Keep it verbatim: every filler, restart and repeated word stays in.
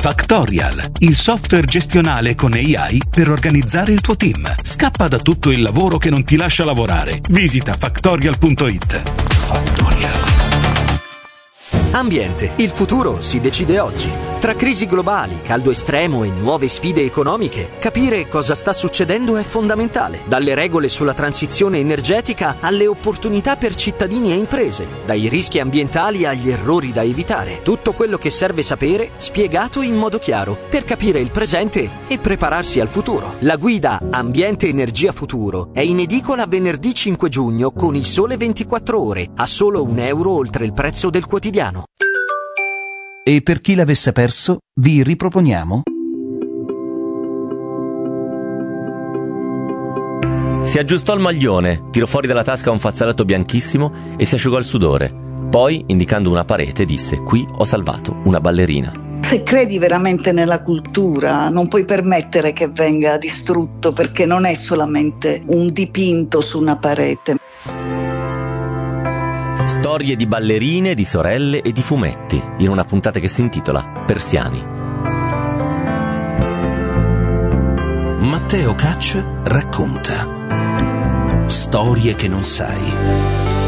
Factorial, il software gestionale con A I per organizzare il tuo team. Scappa da tutto il lavoro che non ti lascia lavorare. Visita factorial punto it. Factorial. Ambiente, il futuro si decide oggi. Tra crisi globali, caldo estremo e nuove sfide economiche, capire cosa sta succedendo è fondamentale. Dalle regole sulla transizione energetica alle opportunità per cittadini e imprese, dai rischi ambientali agli errori da evitare. Tutto quello che serve sapere, spiegato in modo chiaro, per capire il presente e prepararsi al futuro. La guida Ambiente Energia Futuro è in edicola venerdì cinque giugno con Il Sole ventiquattro Ore, a solo un euro oltre il prezzo del quotidiano. E per chi l'avesse perso, vi riproponiamo Si aggiustò il maglione, tirò fuori dalla tasca un fazzoletto bianchissimo e si asciugò il sudore. Poi, indicando una parete, disse: qui ho salvato una ballerina. Se credi veramente nella cultura, non puoi permettere che venga distrutto, perché non è solamente un dipinto su una parete. Storie di ballerine, di sorelle e di fumetti, in una puntata che si intitola Persiani. Matteo Caccia racconta Storie che non sai.